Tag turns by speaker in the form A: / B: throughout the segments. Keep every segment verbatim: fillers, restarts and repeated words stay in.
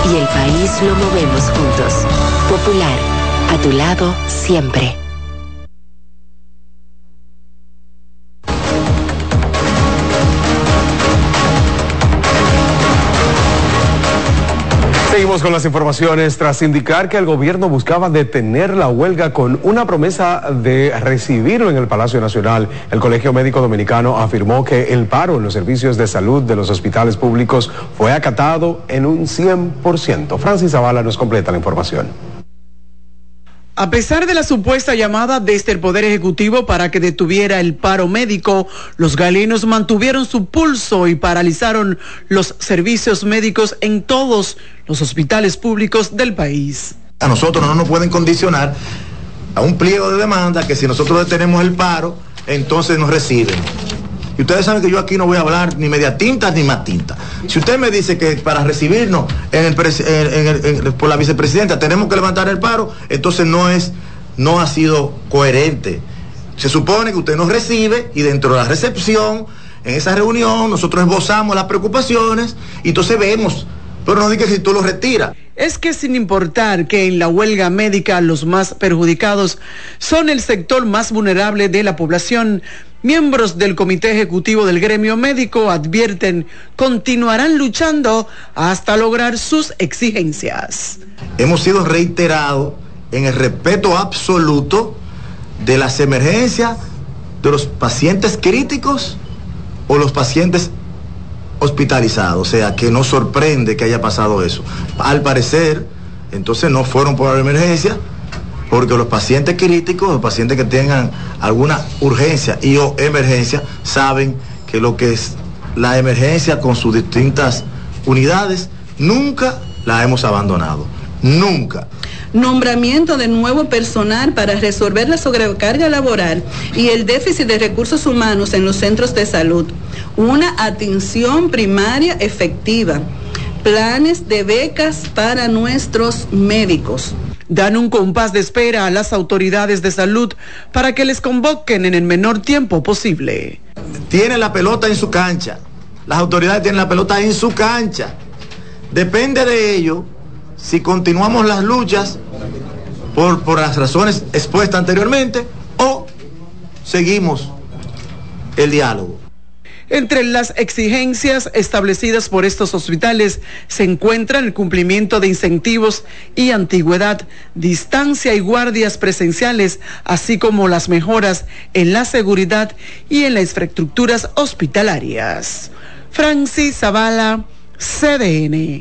A: y el país lo movemos juntos. Popular, a tu lado siempre.
B: Seguimos con las informaciones. Tras indicar que el gobierno buscaba detener la huelga con una promesa de recibirlo en el Palacio Nacional, el Colegio Médico Dominicano afirmó que el paro en los servicios de salud de los hospitales públicos fue acatado en un cien por ciento. Francis Zavala nos completa la información.
C: A pesar de la supuesta llamada desde el Poder Ejecutivo para que detuviera el paro médico, los galenos mantuvieron su pulso y paralizaron los servicios médicos en todos los hospitales públicos del país.
D: A nosotros no nos pueden condicionar a un pliego de demanda que si nosotros detenemos el paro, entonces nos reciben. Y ustedes saben que yo aquí no voy a hablar ni media tinta ni más tinta. Si usted me dice que para recibirnos en el pres, en el, en, por la vicepresidenta tenemos que levantar el paro, entonces no es, no ha sido coherente. Se supone que usted nos recibe y dentro de la recepción, en esa reunión, nosotros esbozamos las preocupaciones y entonces vemos, pero no diga que si tú lo retiras.
C: Es que sin importar que en la huelga médica los más perjudicados son el sector más vulnerable de la población, miembros del Comité Ejecutivo del Gremio Médico advierten continuarán luchando hasta lograr sus exigencias.
D: Hemos sido reiterados en el respeto absoluto de las emergencias de los pacientes críticos o los pacientes hospitalizados, o sea, que nos sorprende que haya pasado eso. Al parecer, entonces no fueron por la emergencia, porque los pacientes críticos, los pacientes que tengan alguna urgencia y o emergencia, saben que lo que es la emergencia con sus distintas unidades, nunca la hemos abandonado, nunca.
E: Nombramiento de nuevo personal para resolver la sobrecarga laboral y el déficit de recursos humanos en los centros de salud. Una atención primaria efectiva. Planes de becas para nuestros médicos.
C: Dan un compás de espera a las autoridades de salud para que les convoquen en el menor tiempo posible.
D: Tienen la pelota en su cancha. Las autoridades tienen la pelota en su cancha. Depende de ello si continuamos las luchas por, por las razones expuestas anteriormente o seguimos el diálogo.
C: Entre las exigencias establecidas por estos hospitales se encuentran el cumplimiento de incentivos y antigüedad, distancia y guardias presenciales, así como las mejoras en la seguridad y en las infraestructuras hospitalarias. Francis Zavala, C D N.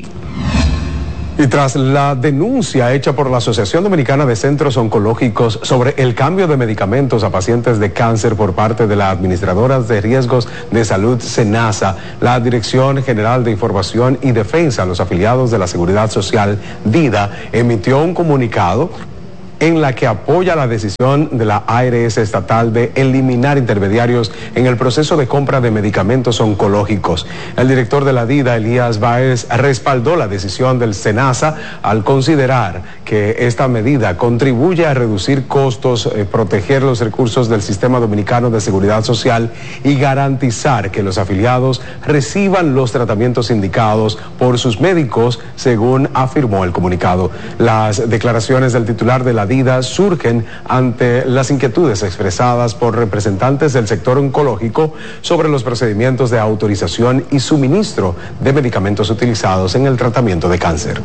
B: Y tras la denuncia hecha por la Asociación Dominicana de Centros Oncológicos sobre el cambio de medicamentos a pacientes de cáncer por parte de la Administradora de Riesgos de Salud, SENASA, la Dirección General de Información y Defensa, los afiliados de la Seguridad Social, DIDA, emitió un comunicado en la que apoya la decisión de la A R S estatal de eliminar intermediarios en el proceso de compra de medicamentos oncológicos. El director de la DIDA, Elías Báez, respaldó la decisión del SENASA al considerar que esta medida contribuye a reducir costos, eh, proteger los recursos del Sistema Dominicano de Seguridad Social y garantizar que los afiliados reciban los tratamientos indicados por sus médicos, según afirmó el comunicado. Las declaraciones del titular de la DIDA surgen ante las inquietudes expresadas por representantes del sector oncológico sobre los procedimientos de autorización y suministro de medicamentos utilizados en el tratamiento de cáncer.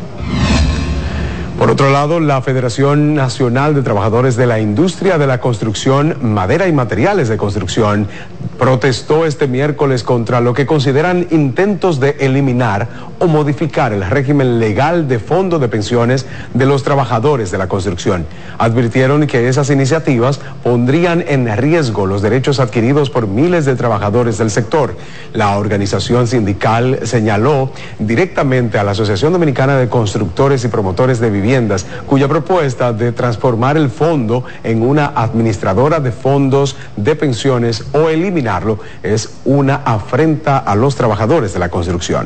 B: Por otro lado, la Federación Nacional de Trabajadores de la Industria de la Construcción, Madera y Materiales de Construcción protestó este miércoles contra lo que consideran intentos de eliminar o modificar el régimen legal de fondo de pensiones de los trabajadores de la construcción. Advirtieron que esas iniciativas pondrían en riesgo los derechos adquiridos por miles de trabajadores del sector. La organización sindical señaló directamente a la Asociación Dominicana de Constructores y Promotores de Viviendas, cuya propuesta de transformar el fondo en una administradora de fondos de pensiones o eliminarlo es una afrenta a los trabajadores de la construcción.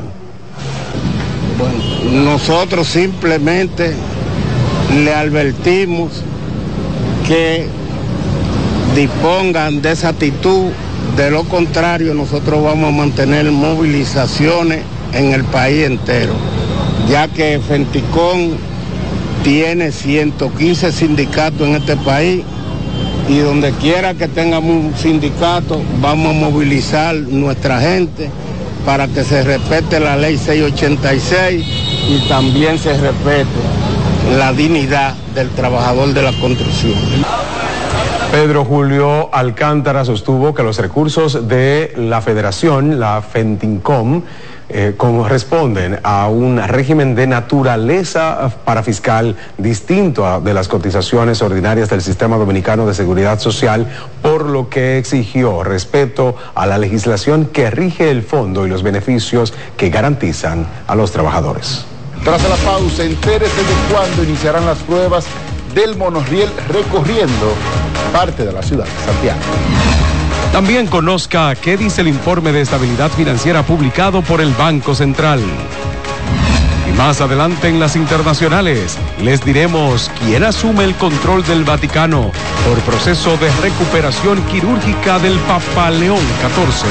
F: Bueno, nosotros simplemente le advertimos que dispongan de esa actitud, de lo contrario nosotros vamos a mantener movilizaciones en el país entero. ya que Fenticón tiene ciento quince sindicatos en este país y donde quiera que tengamos un sindicato vamos a movilizar nuestra gente para que se respete la ley seiscientos ochenta y seis y también se respete la dignidad del trabajador de la construcción.
B: Pedro Julio Alcántara sostuvo que los recursos de la federación, la Fentincom, eh, corresponden a un régimen de naturaleza parafiscal distinto a, de las cotizaciones ordinarias del Sistema Dominicano de Seguridad Social, por lo que exigió respeto a la legislación que rige el fondo y los beneficios que garantizan a los trabajadores.
G: Tras la pausa, entérese de cuándo iniciarán las pruebas del monorriel recorriendo parte de la ciudad de Santiago.
H: También conozca qué dice el informe de estabilidad financiera publicado por el Banco Central. Y más adelante en las internacionales, les diremos quién asume el control del Vaticano por proceso de recuperación quirúrgica del Papa León catorce.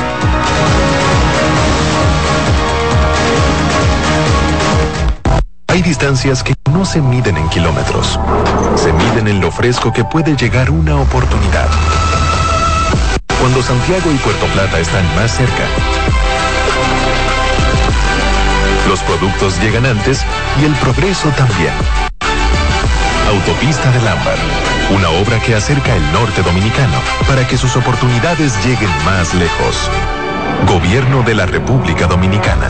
I: Hay distancias que no se miden en kilómetros, se miden en lo fresco que puede llegar una oportunidad. Cuando Santiago y Puerto Plata están más cerca, los productos llegan antes y el progreso también. Autopista del Ámbar, una obra que acerca el norte dominicano para que sus oportunidades lleguen más lejos. Gobierno de la República Dominicana.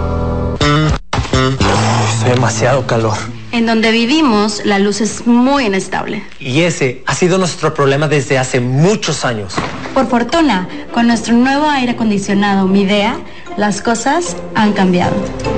J: Hace demasiado calor.
K: En donde vivimos, la luz es muy inestable.
J: Y ese ha sido nuestro problema desde hace muchos años.
K: Por fortuna, con nuestro nuevo aire acondicionado Midea, las cosas han cambiado.